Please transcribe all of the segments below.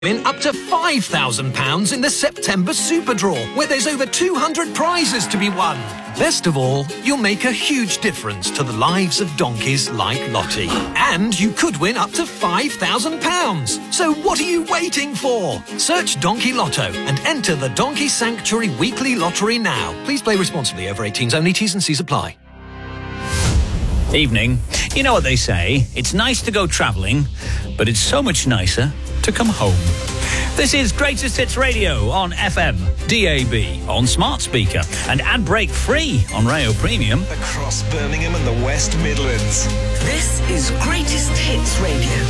Win up to £5,000 in the September Super Draw, where there's over 200 prizes to be won. Best of all, you'll make a huge difference to the lives of donkeys like Lottie. And you could win up to £5,000. So what are you waiting for? Search Donkey Lotto and enter the Donkey Sanctuary Weekly Lottery now. Please play responsibly. Over 18s only. T's and C's apply. Evening. You know what they say, it's nice to go travelling, but it's so much nicer to come home. This is Greatest Hits Radio on FM, DAB, on smart speaker, and ad break free on Rayo Premium. Across Birmingham and the West Midlands. This is Greatest Hits Radio.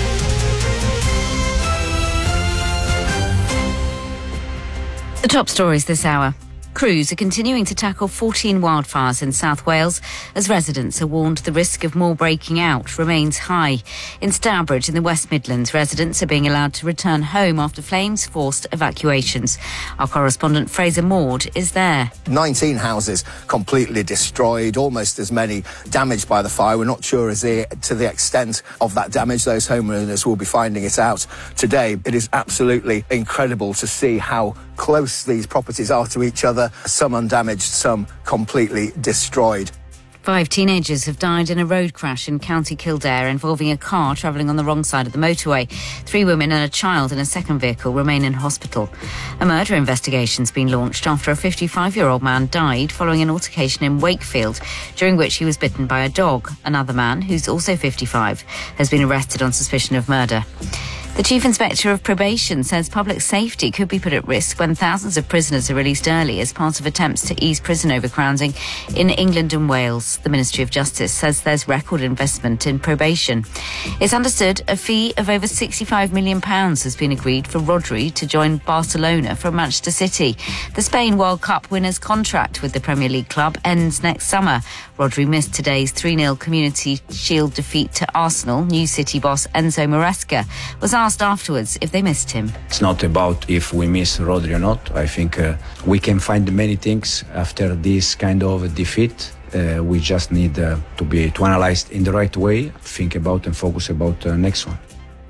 The top stories this hour. Crews are continuing to tackle 14 wildfires in South Wales as residents are warned the risk of more breaking out remains high. In Stourbridge in the West Midlands, residents are being allowed to return home after flames forced evacuations. Our correspondent Fraser Maud is there. 19 houses completely destroyed, almost as many damaged by the fire. We're not sure to the extent of that damage. Those homeowners will be finding it out today. It is absolutely incredible to see how close these properties are to each other, some undamaged, some completely destroyed. 5 teenagers have died in a road crash in County Kildare involving a car travelling on the wrong side of the motorway. 3 women and a child in a second vehicle remain in hospital. A murder investigation's been launched after a 55-year-old man died following an altercation in Wakefield, during which he was bitten by a dog. Another man, who's also 55, has been arrested on suspicion of murder. The Chief Inspector of Probation says public safety could be put at risk when thousands of prisoners are released early as part of attempts to ease prison overcrowding in England and Wales. The Ministry of Justice says there's record investment in probation. It's understood a fee of over £65 million has been agreed for Rodri to join Barcelona from Manchester City. The Spain World Cup winner's contract with the Premier League club ends next summer. Rodri missed today's 3-0 Community Shield defeat to Arsenal. New City boss Enzo Maresca was asked afterwards if they missed him. It's not about if we miss Rodri or not. I think we can find many things after this kind of defeat. We just need to analyze in the right way, think about and focus about the next one.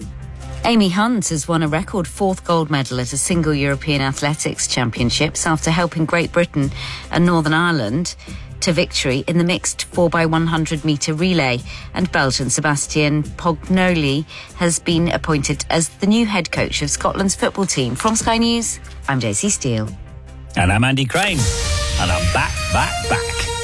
Amy Hunt has won a record 4th gold medal at a single European Athletics Championships after helping Great Britain and Northern Ireland to victory in the mixed 4x100 metre relay, and Belgian Sébastien Pognoli has been appointed as the new head coach of Scotland's football team. From Sky News, I'm Daisy Steele. And I'm Andy Crane. And I'm back.